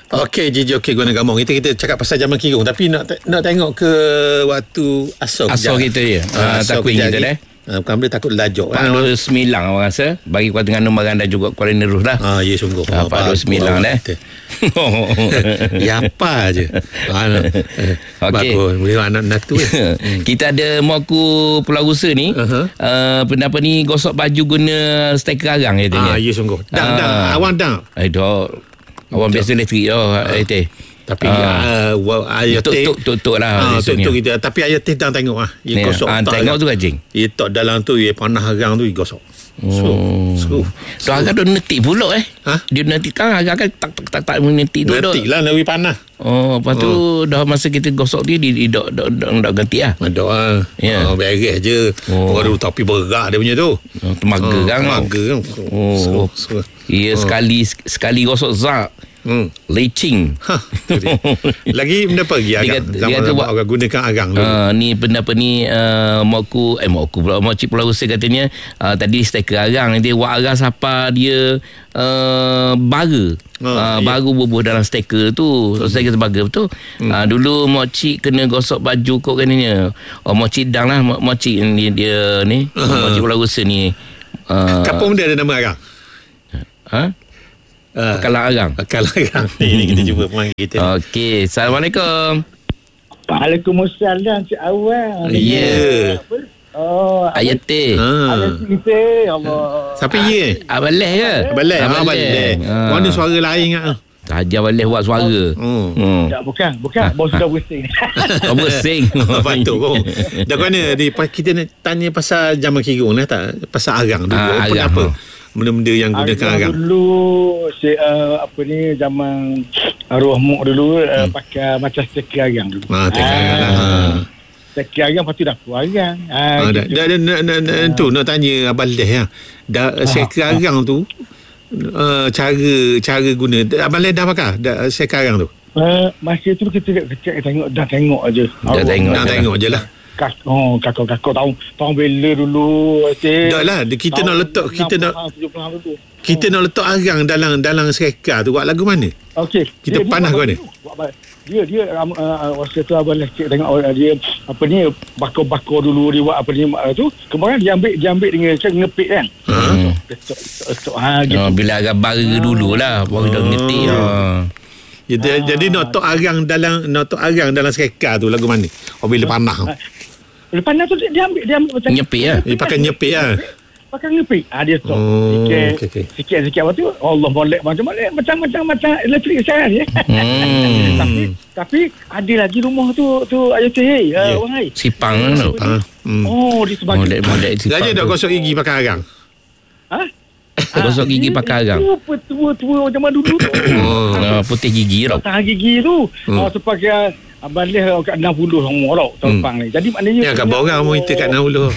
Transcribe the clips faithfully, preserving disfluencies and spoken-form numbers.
Okey, Jiji, okey guna gamong. Kita kita cakap pasal zaman kirung, tapi nak nak tengok ke waktu asar. Asar kita je. Uh, takut kita dah. Uh, bukan boleh takut lajak empat dua sembilan orang rasa. Bagi Kuala Terengganu barang dah juga Kuala Nerus dah. Ah, ya sungguh. empat dua sembilan dah. Ya apa je. Okey. Boleh anak natu. Kita ada Moku Pulau Rusa ni. Uh-huh. Uh, apa ni gosok baju guna steker arang dia tanya. Ah, ya sungguh. Dang uh, dang awang dang. Ai dah. Awang biasa elektrik dah. Eh teh. Tapi uh, uh, ayat teh tuk-tuk lah. Ah, tuk-tuk kita. Tapi ayat teh dah tengok ah. Ia gosok. Ah, tengok tu kajing. Ia tak dalam tu ia panah arang tu ia gosok. So, so, so, so agak dia netik pula eh. Ha? Dia netik kan agak kan tak tak tak tak menetik tu. Netik lah lebih panah. Oh, lepas tu oh. dah masa kita gosok dia dia dak dak dak ganti ah. Dak ah. Ya. Oh, beres je. Oh. Baru tapi berat dia punya tu. Oh, tenaga oh, kan. Tenaga kan. Oh. So, so. Ia oh. sekali sekali gosok zak. Hmm. Leaching. Ha, lagi benda apa lagi agak zaman orang gunakan arang dulu. Uh, ni benda apa ni uh, Moku eh Moku pula Mokcik Pulau Rusa katanya uh, tadi steker arang dia buat arang siapa dia uh, bara. Oh, uh, iya. Baru bubuh dalam steker tu. Hmm. Steker sebagai betul. Hmm. Uh, dulu Mokcik kena gosok baju kot katanya. Oh Mokcik dang lah Mokcik ni dia ni uh-huh. Mokcik Pulau Rusa ni. Uh, Kampung dia ada nama arang. Ha? Uh, Pekalang arang. Pekalang arang. Ini kita cuba panggil kita. Okey. Assalamualaikum. Waalaikumsalam Cik Awang. Ya. Yeah. Oh, ayat teh. Ayat teh. Allah. Siapa ye? Abaleh ke? Abaleh. Abaleh. Mana suara lain ah? Saja Abaleh buat suara. Oh. Hmm. Tak bukan, bukan. Bos sudah bersing. Oh bersing. Patut kau. Dah mana di kita nak tanya pasal zaman kirung lah tak? Pasal arang dulu. Ah, apa apa? Benda-benda yang gunakan arang. Dulu si, uh, apa ni zaman arwah mak dulu uh, hmm. pakai macam steker arang dulu. Ah, steker arang lah. Steker arang lepas tu dah keluar arang. Ah, ah, gitu. dah, dah, dah, dah, dah, ah. tu nak tanya Abang Leh ya. Dah steker ah. arang tu uh, cara cara guna. Abang Leh dah pakai dah steker arang tu. Uh, masa tu kita kecil tengok dah tengok aja. Dah tengok. Dah tengok je lah. Kak, oh, kakak-kakak tahun tahun bela dulu. Dah lah, kita nak letak kita nak kita nak letak arang dalam dalam serika tu buat lagu mana? Okey. Kita dia, panah kau ni. Dia dia uh, waktu tu abang cik tengok uh, dia apa ni bakar-bakar dulu dia buat apa ni uh, tu. Kemudian dia ambil dia ambil dengan macam ngepit kan. Hmm. Ha gitu. Oh, bila agak bara dululah baru dah ngetik. Ha. Ya, ah. Jadi notok arang dalam notok arang dalam serika tu lagu mana? Oh bila panah. Lepas tu dia ambil dia ambil macam nyepik lah. Dia pakai nyepik lah. Pakai nyepik. Ah dia stop. Oh, sikit, okay, okay. sikit sikit waktu Allah molek macam-macam macam-macam macam elektrik sekarang ya. Hmm. tapi tapi ada lagi rumah tu tu ayat teh ya orang ai. Sipang tu. Hmm. Oh di sebagai molek-molek sipang. Saja dak gosok gigi pakai arang. Ha? Gosok gigi pakai arang. Tua-tua zaman dulu tu. Oh, putih gigi tau. Tahan gigi tu. Oh sebagai Abang Leh kat enam puluh orang tau tempang ni. Jadi maknanya ya gambar orang mau kita kat enam puluh.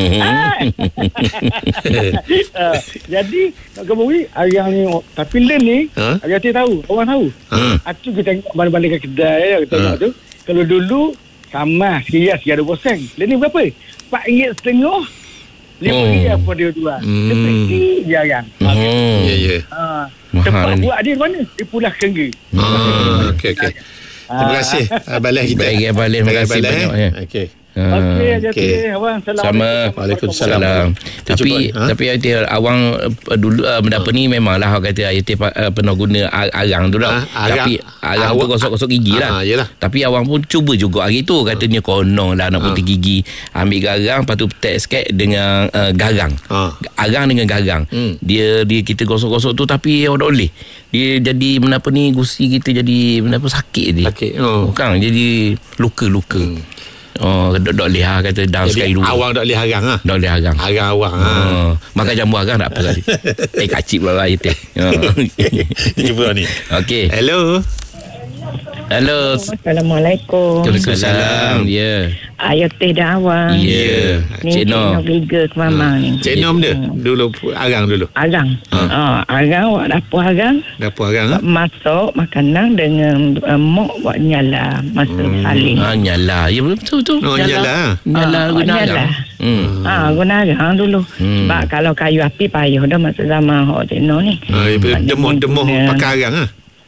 Jadi nak kembali arang ni tapi len ni agak dia tahu, orang tahu. Atu kita tengok banding-banding kat kedai kita tengok tu. Kalau dulu sama serius tiga puluh sen. Len ni berapa? empat ringgit setengah. lima ringgit apa dia jual. Seperti dia arang. Ya ya. Tempat buat dia mana? Di Pulau Kenggi. Okey okey. Terima kasih Abang Leh kita. Baik Abang Leh, terima kasih banyak ya. Okey. Okey, okey. Awang sama. Waalaikumsalam. Tapi ha? tapi ayat awang uh, dulu uh, benda apa ni memanglah awak kata ayat uh, pernah guna arang tu dah. Ha, tapi arang tu gosok-gosok gigi lah. Ha, tapi awang pun cuba juga hari tu katanya konon lah nak putih gigi. Ambil garang lepas tu petak sikit dengan uh, garang. Ha. Arang dengan garang. Hmm. Dia dia kita gosok-gosok tu tapi awak tak boleh. Dia jadi menapa ni gusi kita jadi menapa sakit dia. Sakit. Oh. Bukan jadi luka-luka. Hmm. Oh, dok dok lihat kata dalam sekali dulu. Awang dok lihat arang ah. Dok lihat arang. Arang awang. Oh, makan jambu arang tak apa tadi. Eh kacip pula air teh. Cuba ni. Okey. Hello. Hello. Assalamualaikum. Waalaikumsalam. Ya. Yeah. Ayat teh dah awang. Ya. Cik Nom. Cik Nom ke mama ni. Cik Nom dia. Dulu arang dulu. Arang. Ha. Oh, arang awak dapur arang. Dapur arang ah. Masak makanan dengan uh, mok buat nyala masa hmm. saling. Ah nyala. Ya betul betul. Oh nyala. Nyala ah, guna arang. Hmm. Ah guna arang dulu. Hmm. Sebab kalau kayu api payah dah masa zaman hok Cik Nom ni. Ah demoh-demoh pakai arang ah.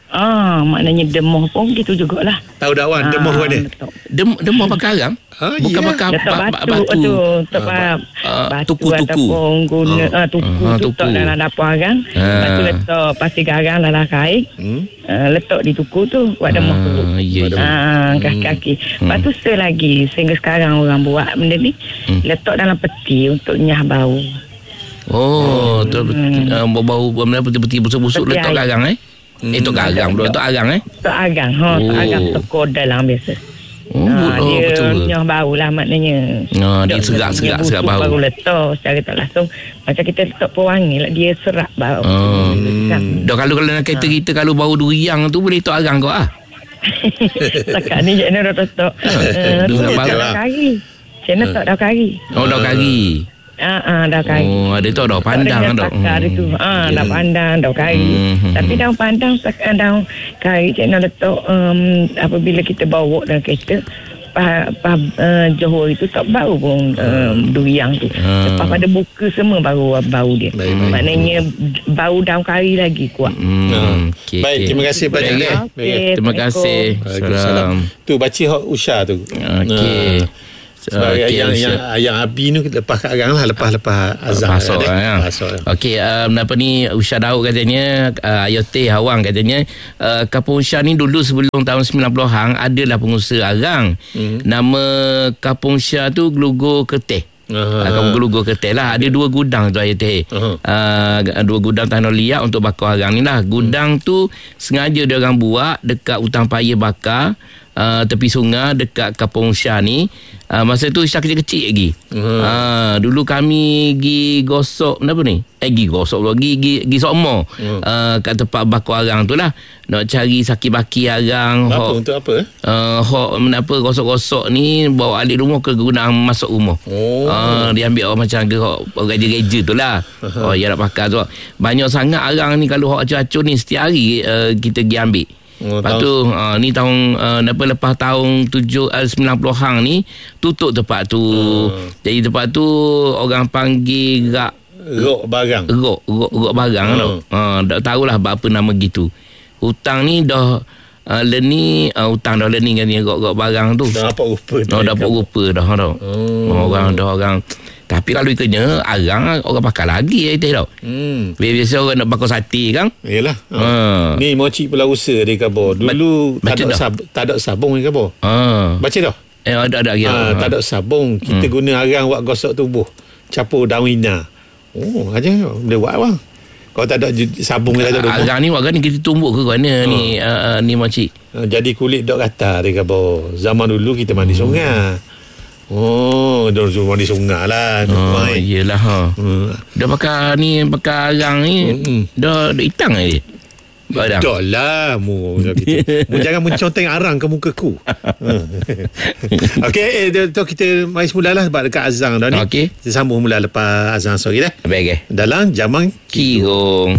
Ah, maknanya demoh pun gitu jugalah. Tahu dak Wan, demoh mana? Dem demoh pakai arang? Ah, bukan iya. pakai Letak ba- batu, batu. tu, letak Ah, uh, batu tuku-tuku. ataupun guna Ah. uh, tuku Ah, tu tuku. letak dalam dapur arang. Ah. Lepas tu letak pasir garang dalam kain. Hmm. Uh, letak di tuku tu buat demoh tu. Ah, ya, ya. Ah, kaki-kaki. Lepas tu sel lagi sehingga sekarang orang buat benda ni Hmm. letak dalam peti untuk nyah bau. Oh, tu Hmm. uh, bau-bau benda peti-peti busuk-busuk Peti letak air. garang eh? Hmm. Eh, tu garang pula, tu arang eh? Letak arang. Ha, Oh. arang tekor dalam biasa. Oh, Ah, oh dia betul. nyah bau lah maknanya. Ah, dia Dok, serak-serak dia serak busuk bau. Baru letak secara tak langsung. Macam kita letak pewangi lah. Dia serak bau. Oh. Hmm. Dah kalau kalau nak kereta kita kalau bau duriang tu boleh letak arang kau ah. Setakat ni Cik Nur dah letak. Uh, Dua letak bau. daun kari. Cik Nur letak daun kari. Oh, daun kari. Ah, ah, daun kari. Oh, ada tu daun pandang Ada dah. takar itu. Ah, daun pandang, daun kari. Hmm. Tapi daun pandang, tak- daun kari Cik Nur letak um, apabila kita bawa dalam kereta. Pa, pa, uh, Johor itu tak bau pun um, duriang tu. Hmm. Lepas pada buka semua baru bau dia. Baik, baik. Maknanya bau daun kari lagi kuat. Hmm. Okay, Baik, okay. terima kasih banyak Baik, eh. eh. Okey, Terima kasih. Waalaikumsalam. Tu baca hak Usha tu. Okey. Ah. Sebab Okey, yang, Usha. yang yang Abi ni lepas kat arang lah, lepas-lepas azan. Pasok lah ya. Pasok. Okey, um, apa ni Usha Daud katanya, uh, Ayote Hawang katanya, uh, Kampung Usha ni dulu sebelum tahun sembilan puluhan adalah pengusaha arang. Hmm. Nama Kampung Usha tu Gelugur Kerteh. Aha. Uh, Kampung Gelugur Kerteh lah. Ada dua gudang tu Ayote. Aha. Uh, dua gudang tanah liat untuk bakar arang ni lah. Gudang tu sengaja dia orang buat dekat hutang paya bakar. Uh, tepi sungai dekat Kampung Usha ni. Uh, masa tu Usha kecil-kecil lagi. Hmm. Uh, dulu kami pergi gosok apa ni? Eh pergi gosok pula. Pergi, pergi, pergi sokmo. Hmm. Uh, kat tempat bakar arang tu lah. Nak cari saki-baki arang. Apa Hok, untuk apa? eh? uh, hok apa gosok-gosok ni bawa alik rumah ke guna masuk rumah. Oh. Uh, dia ambil orang macam gerak gereja-gereja tu lah. Oh, dia nak pakai tu. Banyak sangat arang ni kalau hok acur-acur ni setiap hari uh, kita pergi ambil. Oh, Lepas tu uh, ni tahun uh, apa lepas tahun tujuh uh, sembilan puluhan ni tutup tempat tu. Hmm. Jadi tempat tu orang panggil rak Rok barang. rok rok, rok barang Hmm. tau. Ha, tak tahulah apa nama gitu. Hutang ni dah uh, learning uh, hutang dah learning kan ni rok-rok barang tu. Dah apa rupa Oh, dapat rupa dah tau. Oh. Orang dah orang. Tapi kalau ikutnya arang orang pakai lagi eh teh tau. Hmm. Biasa orang nak bakar sate kan. Yalah. Ha. Ni mochi pula usaha di Kabor. Dulu Ba- tak baca ada dah. sab- tak ada sabung di Kabor. Ha. Baca dah. Eh ada ada lagi. Ha, tak ada sabung. Kita Hmm. guna arang buat gosok tubuh. Capur daun ina. Oh, aja boleh buat bang. Kalau tak ada je- sabung kita tak ada rumah. Arang ni warga ni kita tumbuk ke mana ni uh, uh, ni makcik. Ha, jadi kulit dok kata di Kabor. Zaman dulu kita mandi sungai. Oh, dah mandi sungai lah. Oh, Main. iyalah ha. Hmm. Dah pakai ni pakai arang ni Mm-mm. dah dah hitang eh. Barang. Tak lah mu macam gitu. Mu jangan menconteng arang ke muka ku. Okey, eh, tu kita mari semulalah sebab dekat azan dah ni. Okey. Kita sambung mula lepas azan sore dah. Baik eh. Dalam Jamang Kirong.